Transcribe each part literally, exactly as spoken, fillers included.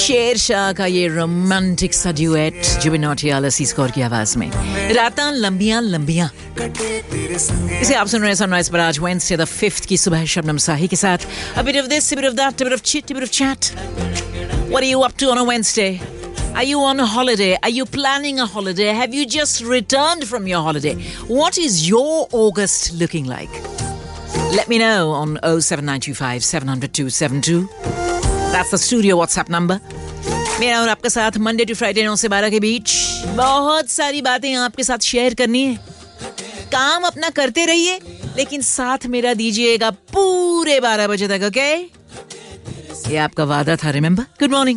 शेरशाह का ये रोमांटिक सा ड्यूएट जुबिन नौटियाल अस्सी स्कोर की आवाज में रातां लंबियां लंबियां इसे आप सुन रहे हैं सनराइज पर आज वेडनेसडे द फिफ्थ की सुबह शबनम साही के साथ a bit of this, a bit of that, a bit of chit, a bit of chat. What are you up to on a Wednesday? Are you on a holiday? Are you planning a holiday? Have you just returned from your holiday? What is your August looking like? Let me know on oh seven nine two five seven zero zero two seven two. That's the studio WhatsApp number. मेरा और आपके साथ Monday to Friday नौ से बारह के बीच बहुत सारी बातें आपके साथ शेयर करनी है. काम अपना करते रहिए लेकिन साथ मेरा दीजिएगा पूरे बारह बजे तक, ओके? ये आपका वादा था, remember? Good morning.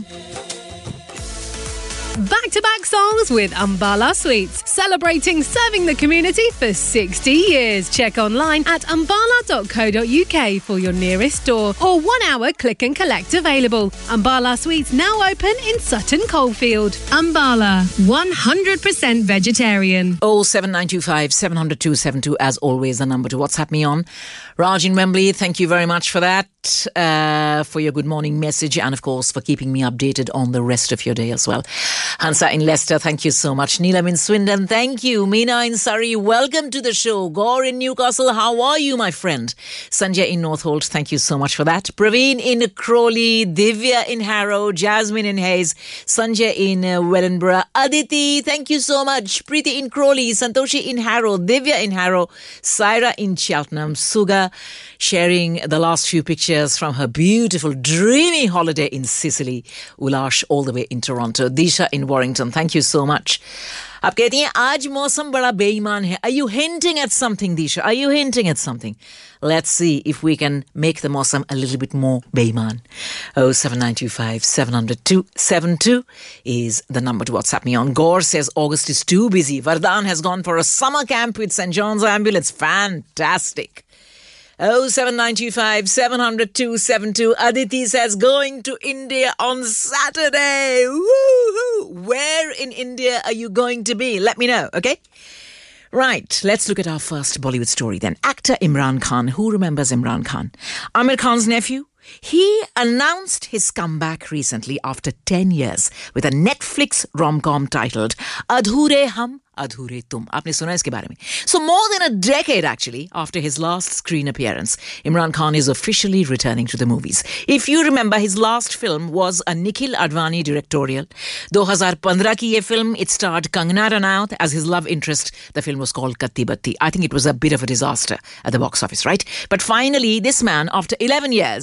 Back-to-back songs with Ambala Sweets, celebrating serving the community for sixty years. Check online at ambala dot co dot uk for your nearest store or one-hour click and collect available. Ambala Sweets now open in Sutton Coldfield. Ambala, one hundred percent vegetarian. oh seven nine two five seven zero zero two seven two, as always, the number to WhatsApp me on. Raj in Wembley, thank you very much for that, uh, for your good morning message and, of course, for keeping me updated on the rest of your day as well. Hansa in Leicester, thank you so much. Neelam in Swindon, thank you. Meena in Surrey, welcome to the show. Gore in Newcastle, how are you, my friend? Sanjay in Northolt, thank you so much for that. Praveen in Crawley, Divya in Harrow, Jasmine in Hayes, Sanjay in uh, Wellingborough, Aditi, thank you so much. Preeti in Crawley, Santoshi in Harrow, Divya in Harrow, Saira in Cheltenham, Suga sharing the last few pictures from her beautiful, dreamy holiday in Sicily, Ulash all the way in Toronto, Disha in Warrington, thank you so much. आप कहती हैं आज मौसम बड़ा बेईमान है. Are you hinting at something, Disha? Are you hinting at something? Let's see if we can make the mosam a little bit more beïman. oh seven nine two five seven zero zero two seven two is the number to WhatsApp me on. Gore says August is too busy. Vardhan has gone for a summer camp with Saint John's Ambulance. Fantastic. oh seven nine two five seven zero zero two seven two. Aditi says going to India on Saturday. Woohoo! Where in India are you going to be? Let me know, okay? Right, let's look at our first Bollywood story then. Actor Imran Khan. Who remembers Imran Khan? Amir Khan's nephew. He announced his comeback recently after ten years with a Netflix rom-com titled Adhure Hum Adhure Tum. Aapne suna iske bare mein. So more than a decade actually after his last screen appearance, Imran Khan is officially returning to the movies. If you remember, his last film was a Nikhil Advani directorial. twenty fifteen ki ye film, it starred Kangana Ranaut as his love interest. The film was called Katti Batti. I think it was a bit of a disaster at the box office, right? But finally, this man, after eleven years,